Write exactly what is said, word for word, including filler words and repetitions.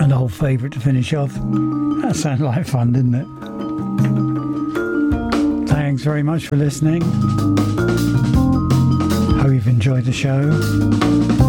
An old favourite to finish off. That sounded like fun, didn't it? Thanks very much for listening. Hope you've enjoyed the show.